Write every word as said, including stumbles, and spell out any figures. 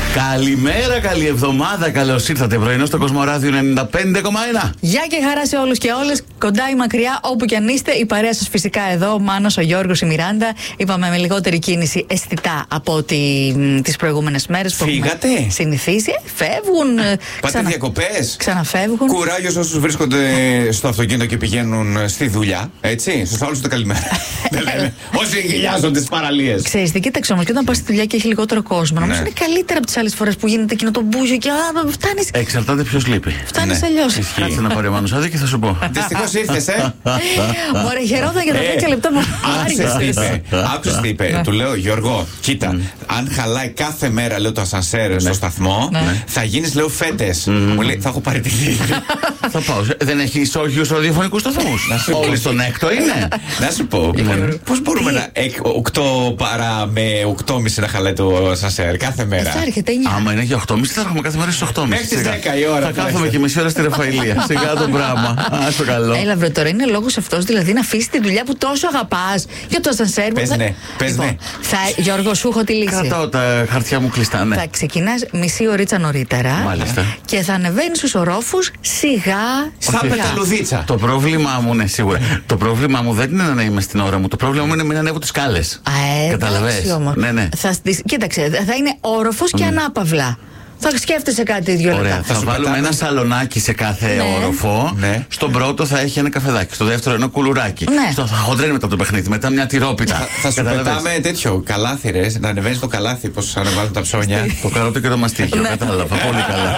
Καλημέρα, καλή εβδομάδα. Καλώς ήρθατε πρωινό στο Κοσμοράδιο ενενήντα πέντε κόμμα ένα. Γεια και χαρά σε όλους και όλες. Κοντά ή μακριά, όπου κι αν είστε, η παρέα σας φυσικά εδώ. Ο Μάνος, ο Γιώργος, η Μιράντα. Είπαμε με λιγότερη κίνηση αισθητά από ότι τις προηγούμενες μέρες που φύγατε. έχουμε συνηθίσει. Φεύγουν. Πάτε ξανα... διακοπές. Ξαναφεύγουν. Κουράγιος όσους βρίσκονται στο αυτοκίνητο και πηγαίνουν στη δουλειά. Έτσι. Στους άλλους το καλημέρα. Δεν λένε. Όσοι γυλιάζονται στις παραλίες. Ξέρεις τι, κοίταξε όμως, και όταν πας στη δουλειά και έχει λιγότερο κόσμο, νομίζω είναι καλύτερα από τις άλλες φορές που γίνεται εκείνο το μπούζιο και φτάνει. Εξαρτάται ποιος λείπει. Φτάνει αλλιώ. Κάτσε να πάρει ο Μάνος άδεια και θα σου πω. Δυστυχώς ήρθες, ε. Μωρέ, χαιρόταν για τα δέκα λεπτά που άκουσες. Άκουσες τι είπε. Του λέω, Γιώργο, κοίτα, αν χαλάει κάθε μέρα, λέω, το ασανσέρ στο σταθμό, θα γίνεις, λέω, φέτες. Μου λέει, θα έχω παραιτηθεί. Θα πάω. Δεν έχει ισόγειους ραδιοφωνικούς σταθμούς. Όλοι στον έκτο είναι. Να σου πω, πώς μπορούμε να. οκτώ παρά με οκτώ και μισή να χαλάει το ασανσέρ κάθε μέρα. Άμα είναι για οκτώ και μισή θα έρχομαι κάθε μέρα στις οκτώ και μισή. Μέχρι τις δέκα η ώρα. Θα κάθομαι και μισή ώρα στη Ραφαηλία. Σιγά το πράγμα. Α, το καλό. Έλα, βρε, τώρα είναι λόγος αυτός, δηλαδή να αφήσει τη δουλειά που τόσο αγαπάς για το ασανσέρ. Πες ναι, πες ναι. Θα, Γιώργο, σου έχω τη λύση. Κρατάω τα χαρτιά μου κλειστά, ναι. Θα ξεκινάς μισή ωρίτσα νωρίτερα. Μάλιστα. Και θα ανεβαίνεις στους ορόφους σιγά. Σαν πεταλουδίτσα. Το πρόβλημά μου, ναι, σίγουρα. Το πρόβλημά μου δεν είναι να είμαι στην ώρα μου. Το πρόβλημα μου είναι να μην ανέβω τις σκάλες. Καταλαβες. Ναι, ναι. Θα, κοίταξε, θα είναι όροφος και mm. ανάπαυλα. Θα σκέφτεσαι κάτι δύο λεπτά. Ωραία, θα, θα βάλουμε πετάμε ένα σαλονάκι σε κάθε ναι. όροφο. Ναι. Στον πρώτο θα έχει ένα καφεδάκι. Στο δεύτερο ένα κουλουράκι. Ναι. Στο θα χοντρένει μετά το παιχνίδι. Μετά μια τυρόπιτα. Θα, θα σου πετάμε τέτοιο καλάθι, ρε. Να ανεβαίνει το καλάθι, πώ ανεβάζουν τα ψώνια. Το καρότο και το μαστίχιο. Κατάλαβα. Πολύ καλά.